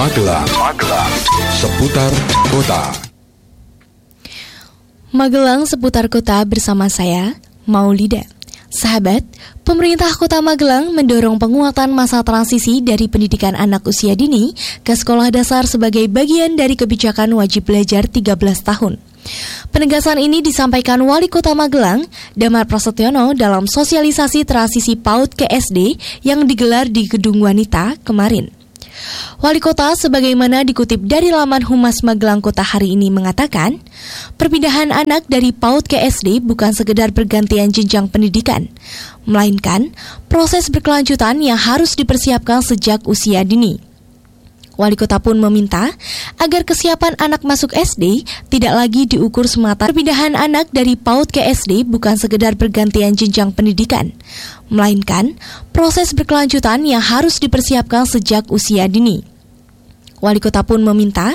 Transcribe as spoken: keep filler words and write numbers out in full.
Magelang, Magelang, seputar kota. Magelang seputar kota bersama saya, Maulida. Sahabat, pemerintah Kota Magelang mendorong penguatan masa transisi dari pendidikan anak usia dini ke sekolah dasar sebagai bagian dari kebijakan wajib belajar tiga belas tahun. Penegasan ini disampaikan Wali Kota Magelang, Damar Prasetyono dalam sosialisasi transisi PAUD ke S D yang digelar di Gedung Wanita kemarin. Wali Kota sebagaimana dikutip dari laman Humas Magelang Kota hari ini mengatakan, perpindahan anak dari PAUD ke S D bukan sekedar pergantian jenjang pendidikan, melainkan proses berkelanjutan yang harus dipersiapkan sejak usia dini. Wali Kota pun meminta agar kesiapan anak masuk S D tidak lagi diukur semata. Perpindahan anak dari PAUD ke S D bukan sekedar pergantian jenjang pendidikan, melainkan proses berkelanjutan yang harus dipersiapkan sejak usia dini. Wali Kota pun meminta